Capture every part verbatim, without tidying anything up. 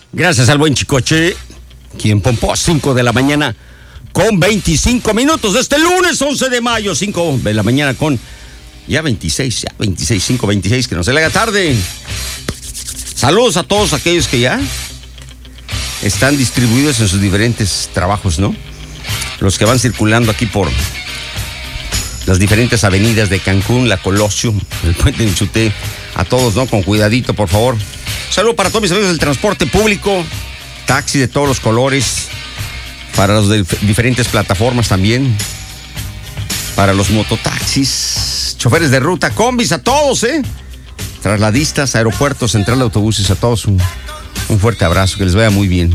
Gracias al buen Chicoche, quien pompó a cinco de la mañana con veinticinco minutos de este lunes once de mayo, cinco de la mañana con ya veintiséis, ya veintiséis, cinco veintiséis, que no se le haga tarde. Saludos a todos aquellos que ya están distribuidos en sus diferentes trabajos, ¿no? Los que van circulando aquí por las diferentes avenidas de Cancún, La Colosio, el Puente de Chuté, a todos, ¿no? Con cuidadito, por favor. Saludo para todos mis amigos del transporte público, taxi de todos los colores, para los de diferentes plataformas también, para los mototaxis, choferes de ruta, combis, a todos, ¿eh? Trasladistas, aeropuertos, central de autobuses, a todos un, un fuerte abrazo, que les vaya muy bien.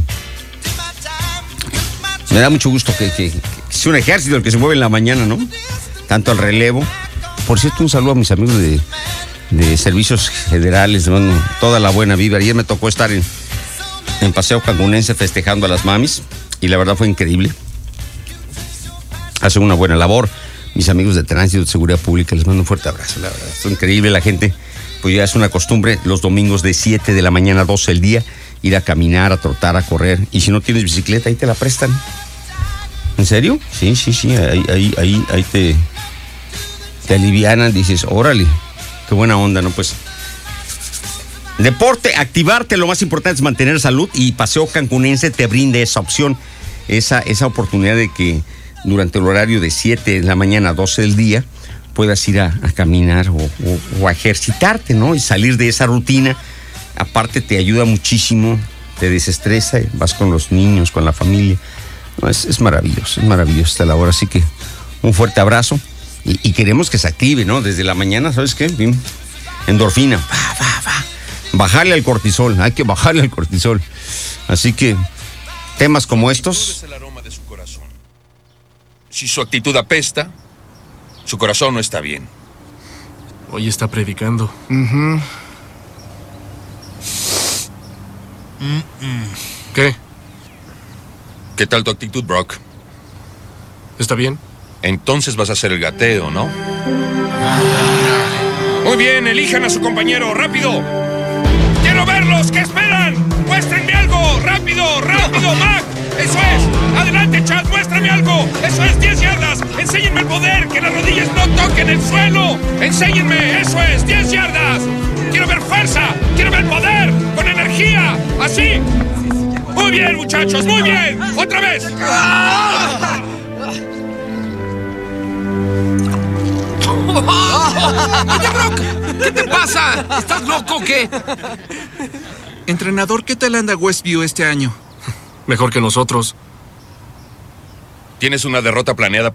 Me da mucho gusto que, que, que es un ejército el que se mueve en la mañana, ¿no? Tanto al relevo. Por cierto, un saludo a mis amigos de, de servicios generales, bueno, toda la buena vibra. Ayer me tocó estar en, en Paseo Cancunense festejando a las mamis y la verdad fue increíble. Hacen una buena labor. Mis amigos de tránsito, de seguridad pública, les mando un fuerte abrazo, la verdad. Es increíble, la gente, pues ya es una costumbre los domingos de siete de la mañana a doce del día, ir a caminar, a trotar, a correr. Y si no tienes bicicleta, ahí te la prestan. ¿En serio? Sí, sí, sí, ahí, ahí, ahí, ahí te, te alivianan, dices, órale, qué buena onda, ¿no? Pues, deporte, activarte, lo más importante es mantener salud y Paseo Cancunense te brinda esa opción, esa, esa oportunidad de que durante el horario de siete de la mañana a doce del día puedas ir a, a caminar o, o, o a ejercitarte, ¿no? Y salir de esa rutina. Aparte te ayuda muchísimo, te desestresa, vas con los niños, con la familia. No, es, es maravilloso, es maravilloso esta labor, así que un fuerte abrazo y, y queremos que se active, ¿no? Desde la mañana, ¿sabes qué? Bien, endorfina, va, va, va. Bajarle al cortisol, hay que bajarle al cortisol. Así que temas como estos. Es el aroma de su corazón. Si su actitud apesta, su corazón no está bien. Hoy está predicando. Uh-huh. ¿Qué? ¿Qué tal tu actitud, Brock? ¿Está bien? Entonces vas a hacer el gateo, ¿no? Muy bien, elijan a su compañero, rápido. ¡Quiero verlos! ¿Qué esperan? ¡Muéstrenme algo! ¡Rápido, rápido, Mac! ¡Eso es! ¡Adelante, Chad! ¡Muéstrame algo! ¡Eso es! ¡diez yardas! ¡Enséñenme el poder! ¡Que las rodillas no toquen el suelo! ¡Enséñenme! ¡Eso es! ¡diez yardas! ¡Quiero ver fuerza! ¡Quiero ver poder! ¡Con energía! ¡Así! ¡Muy bien, muchachos! ¡Muy bien! ¡Otra vez! Oye, Brock, ¿qué te pasa? ¿Estás loco o qué? Entrenador, ¿qué tal anda Westview este año? Mejor que nosotros. Tienes una derrota planeada